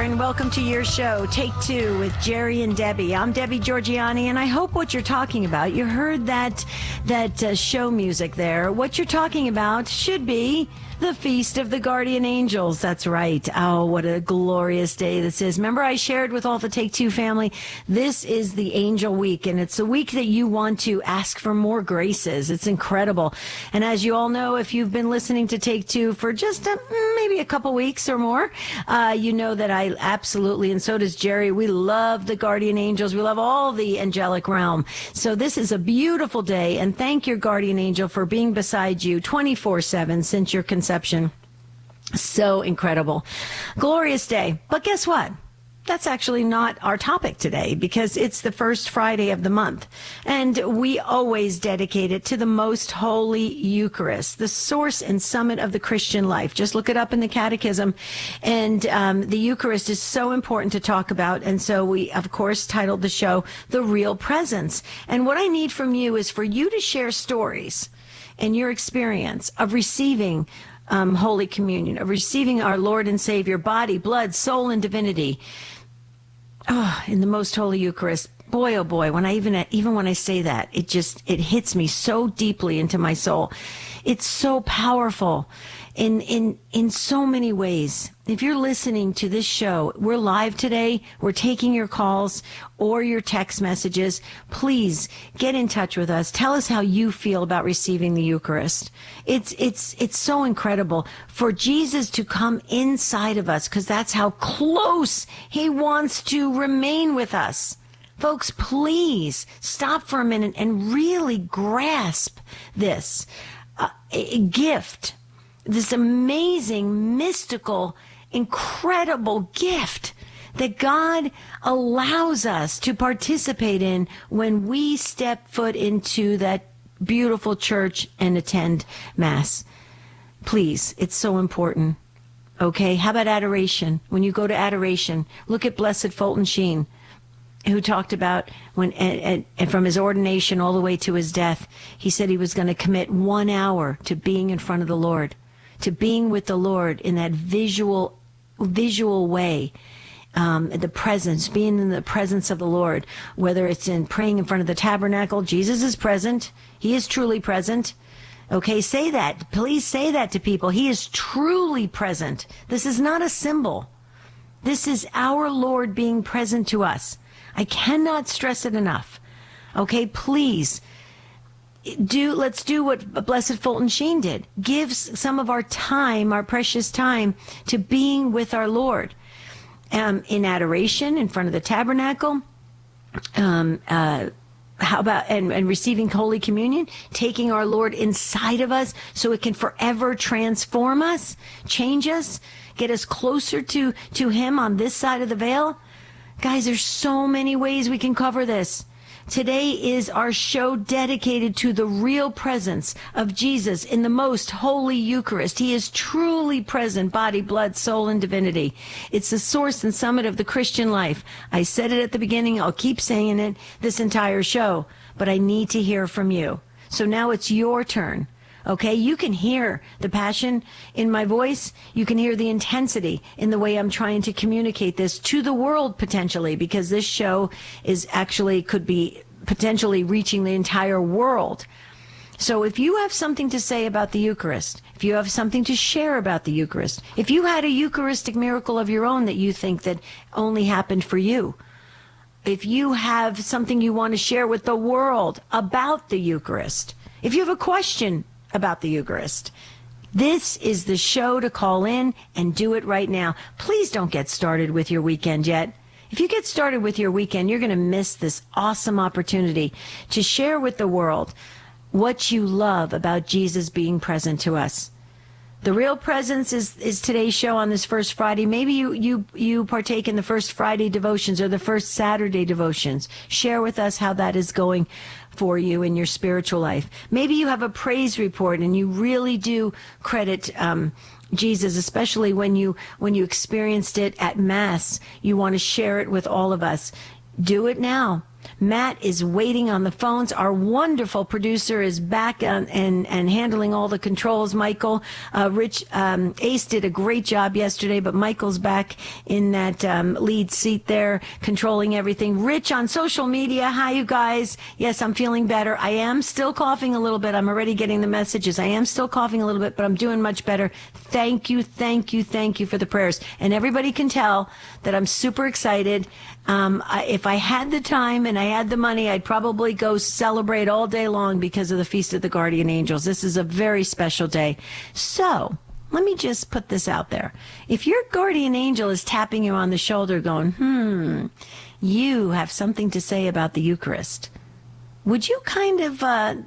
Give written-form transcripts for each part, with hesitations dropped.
and welcome to your show, Take Two with Jerry and Debbie. I'm Debbie Georgianni, and I hope what you're talking about, you heard that show music there. What you're talking about should be the Feast of the Guardian Angels. That's right. Oh, what a glorious day this is. Remember, I shared with all the Take Two family, this is the Angel Week, and it's a week that you want to ask for more graces. It's incredible. And as you all know, if you've been listening to Take Two for just maybe a couple weeks or more, you know that I absolutely, and so does Jerry, we love the Guardian Angels. We love all the angelic realm. So this is a beautiful day, and thank your Guardian Angel for being beside you 24/7 since your conception. So incredible. Glorious day. But guess what? That's actually not our topic today, because it's the first Friday of the month. And we always dedicate it to the most holy Eucharist, the source and summit of the Christian life. Just look it up in the Catechism. And the Eucharist is so important to talk about. And so we, of course, titled the show, The Real Presence. And what I need from you is for you to share stories and your experience of receiving Holy Communion, of receiving our Lord and Savior, body, blood, soul, and divinity. Oh, in the most holy Eucharist. Boy, oh boy, when I even when I say that, it hits me so deeply into my soul. It's so powerful in so many ways. If you're listening to this show, we're live today. We're taking your calls or your text messages. Please get in touch with us. Tell us how you feel about receiving the Eucharist. It's so incredible for Jesus to come inside of us, because that's how close he wants to remain with us. Folks, please stop for a minute and really grasp this a gift, this amazing, mystical, incredible gift that God allows us to participate in when we step foot into that beautiful church and attend Mass. Please, it's so important. Okay, how about adoration? When you go to adoration, look at Blessed Fulton Sheen, who talked about when, and from his ordination all the way to his death, he said he was going to commit 1 hour to being in front of the Lord, to being with the Lord in that visual way, the presence, being in the presence of the Lord, whether it's in praying in front of the tabernacle. Jesus is present. He is truly present. Okay, say that. Please say that to people. He is truly present. This is not a symbol. This is our Lord being present to us. I cannot stress it enough. Okay, please let's do what Blessed Fulton Sheen did. Give some of our time, our precious time, to being with our Lord in adoration in front of the tabernacle. How about and receiving Holy Communion, taking our Lord inside of us so it can forever transform us, change us, get us closer to Him on this side of the veil. Guys, there's so many ways we can cover this. Today is our show dedicated to the real presence of Jesus in the most holy Eucharist. He is truly present, body, blood, soul, and divinity. It's the source and summit of the Christian life. I said it at the beginning. I'll keep saying it this entire show, but I need to hear from you. So now it's your turn. Okay, you can hear the passion in my voice. You can hear the intensity in the way I'm trying to communicate this to the world, potentially, because this show is actually could be potentially reaching the entire world. So if you have something to say about the Eucharist, if you have something to share about the Eucharist, if you had a Eucharistic miracle of your own that you think that only happened for you, if you have something you want to share with the world about the Eucharist, if you have a question about the Eucharist, this is the show to call in and do it right now. Please don't get started with your weekend yet. If you get started with your weekend, you're going to miss this awesome opportunity to share with the world what you love about Jesus being present to us. The real presence is today's show on this first Friday. Maybe you partake in the first Friday devotions or the first Saturday devotions. Share with us how that is going for you in your spiritual life. Maybe you have a praise report and you really do credit Jesus, especially when you experienced it at Mass. You want to share it with all of us. Do it now. Matt is waiting on the phones. Our wonderful producer is back and handling all the controls. Michael, Rich, Ace did a great job yesterday, but Michael's back in that lead seat there, controlling everything. Rich on social media. Hi, you guys. Yes, I'm feeling better. I am still coughing a little bit. I'm already getting the messages. I am still coughing a little bit, but I'm doing much better. Thank you for the prayers. And everybody can tell that I'm super excited. If I had the time and I had the money, I'd probably go celebrate all day long because of the Feast of the Guardian Angels. This is a very special day. So let me just put this out there. If your guardian angel is tapping you on the shoulder going, you have something to say about the Eucharist, would you kind of,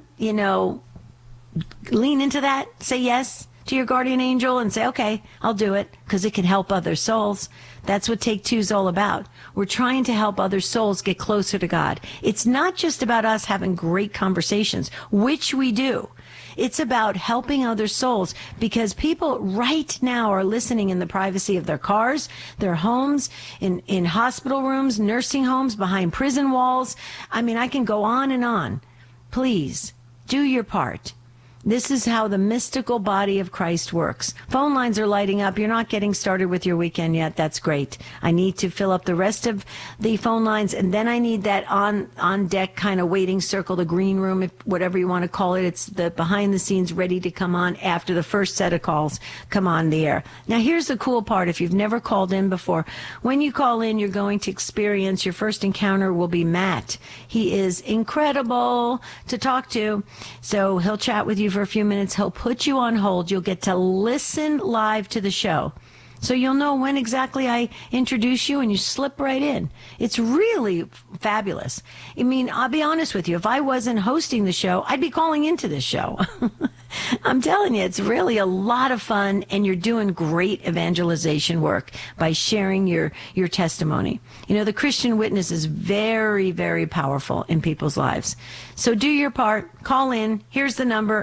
lean into that? Say yes to your guardian angel and say, okay, I'll do it because it can help other souls. That's what Take Two is all about. We're trying to help other souls get closer to God. It's not just about us having great conversations, which we do. It's about helping other souls because people right now are listening in the privacy of their cars, their homes, in hospital rooms, nursing homes, behind prison walls. I mean, I can go on and on. Please do your part. This is how the mystical body of Christ works. Phone lines are lighting up. You're not getting started with your weekend yet. That's great. I need to fill up the rest of the phone lines, and then I need that on deck kind of waiting circle, the green room, if whatever you want to call it. It's the behind the scenes ready to come on after the first set of calls come on the air. Now, here's the cool part. If you've never called in before, when you call in, you're going to experience your first encounter will be Matt. He is incredible to talk to. So he'll chat with you for a few minutes. He'll put you on hold. You'll get to listen live to the show. So you'll know when exactly I introduce you and you slip right in. It's really fabulous. I mean, I'll be honest with you. If I wasn't hosting the show, I'd be calling into this show. I'm telling you, it's really a lot of fun, and you're doing great evangelization work by sharing your testimony. You know, the Christian witness is very, very powerful in people's lives. So do your part. Call in. Here's the number,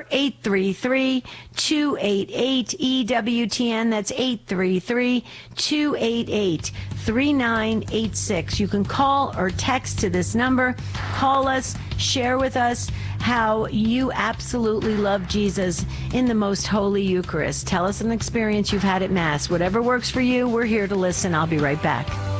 833-288-EWTN. That's 833-288-3986. You can call or text to this number. Call us. Share with us how you absolutely love Jesus in the most holy Eucharist. Tell us an experience you've had at Mass. Whatever works for you, we're here to listen. I'll be right back.